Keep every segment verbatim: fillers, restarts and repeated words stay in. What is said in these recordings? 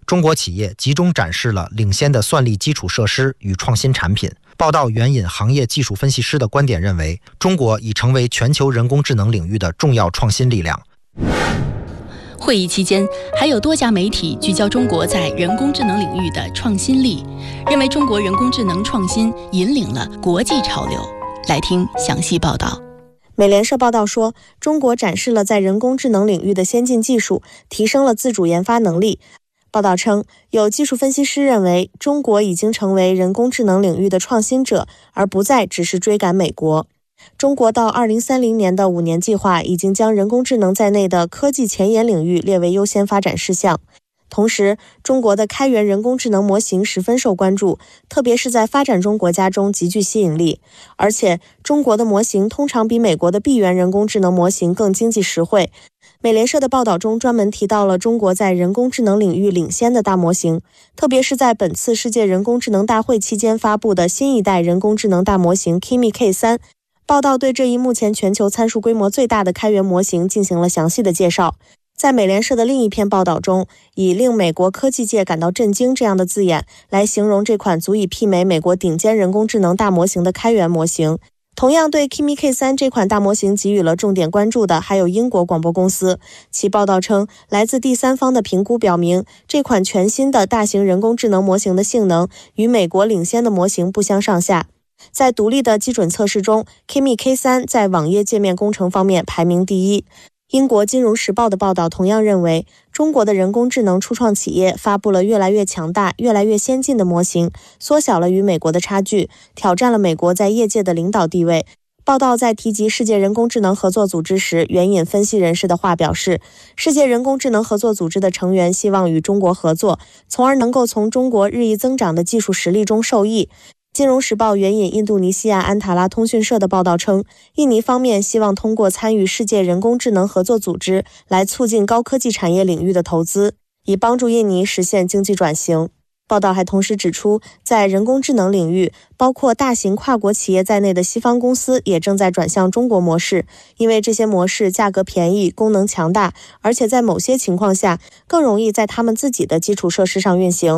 中国企业集中展示了领先的算力基础设施与创新产品。报道援引行业技术分析师的观点认为，中国已成为全球人工智能领域的重要创新力量。 会议期间，还有多家媒体聚焦中国在人工智能领域的创新力，认为中国人工智能创新引领了国际潮流。来听详细报道。 美联社报道说，中国展示了在人工智能领域的先进技术，提升了自主研发能力。报道称，有技术分析师认为，中国已经成为人工智能领域的创新者，而不再只是追赶美国。中国到二零三零年的五年计划已经将人工智能在内的科技前沿领域列为优先发展事项。同时，中国的开源人工智能模型十分受关注，特别是在发展中国家中极具吸引力。而且，中国的模型通常比美国的闭源人工智能模型更经济实惠。美联社的报道中专门提到了中国在人工智能领域领先的大模型，特别是在本次世界人工智能大会期间发布的新一代人工智能大模型 Kimi K 三。报道对这一目前全球参数规模最大的开源模型进行了详细的介绍。在美联社的另一篇报道中，以令美国科技界感到震惊这样的字眼来形容这款足以媲美美国顶尖人工智能大模型的开源模型。同样对 Kimi K 三 这款大模型给予了重点关注的还有英国广播公司，其报道称，来自第三方的评估表明，这款全新的大型人工智能模型的性能与美国领先的模型不相上下。在独立的基准测试中， Kimi K 三 在网页界面工程方面排名第一。英国金融时报的报道同样认为，中国的人工智能初创企业发布了越来越强大、越来越先进的模型，缩小了与美国的差距，挑战了美国在业界的领导地位。报道在提及世界人工智能合作组织时，援引分析人士的话表示，世界人工智能合作组织的成员希望与中国合作，从而能够从中国日益增长的技术实力中受益。金融时报援引印度尼西亚安塔拉通讯社的报道称，印尼方面希望通过参与世界人工智能合作组织来促进高科技产业领域的投资，以帮助印尼实现经济转型。报道还同时指出，在人工智能领域，包括大型跨国企业在内的西方公司也正在转向中国模式，因为这些模式价格便宜、功能强大，而且在某些情况下更容易在他们自己的基础设施上运行。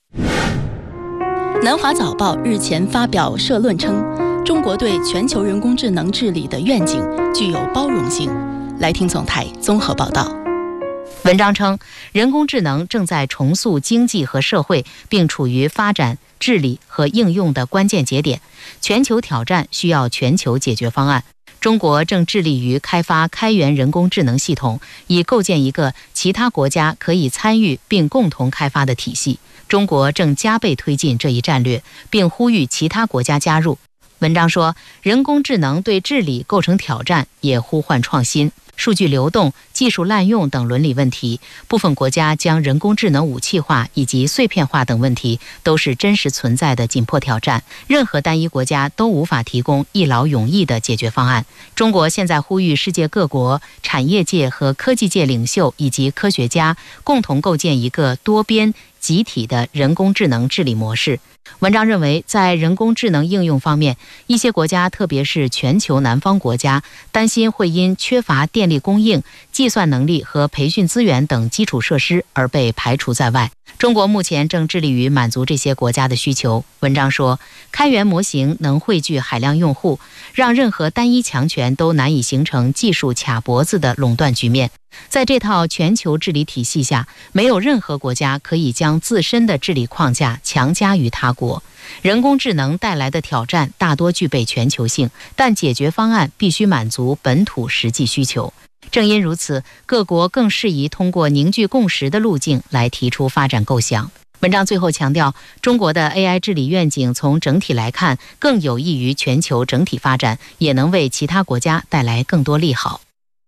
南华早报日前发表社论称，中国对全球人工智能治理的愿景具有包容性。来听总台综合报道。 文章称，人工智能正在重塑经济和社会，并处于发展、治理和应用的关键节点。全球挑战需要全球解决方案。中国正致力于开发开源人工智能系统，以构建一个其他国家可以参与并共同开发的体系。中国正加倍推进这一战略，并呼吁其他国家加入。文章说，人工智能对治理构成挑战，也呼唤创新。数据流动、技术滥用等伦理问题，部分国家将人工智能武器化以及碎片化等问题，都是真实存在的紧迫挑战。任何单一国家都无法提供一劳永逸的解决方案。中国现在呼吁世界各国、产业界和科技界领袖以及科学家共同构建一个多边、集体的人工智能治理模式。文章认为，在人工智能应用方面，一些国家，特别是全球南方国家，担心会因缺乏电力供应、计算能力和培训资源等基础设施而被排除在外。中国目前正致力于满足这些国家的需求。文章说，开源模型能汇聚海量用户，让任何单一强权都难以形成技术卡脖子的垄断局面。在这套全球治理体系下，没有任何国家可以将自身的治理框架强加于他国。人工智能带来的挑战大多具备全球性，但解决方案必须满足本土实际需求。正因如此，各国更适宜通过凝聚共识的路径来提出发展构想。文章最后强调，中国的 A I 治理愿景从整体来看更有益于全球整体发展，也能为其他国家带来更多利好。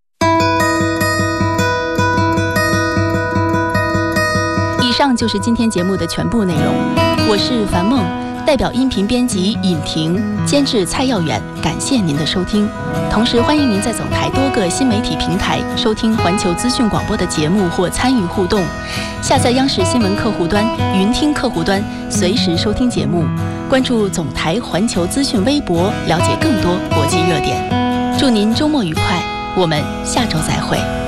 以上就是今天节目的全部内容，我是樊梦，代表音频编辑尹婷，监制蔡耀远，感谢您的收听。同时欢迎您在总台多个新媒体平台收听环球资讯广播的节目或参与互动。下载央视新闻客户端、云听客户端，随时收听节目。关注总台环球资讯微博，了解更多国际热点。祝您周末愉快，我们下周再会。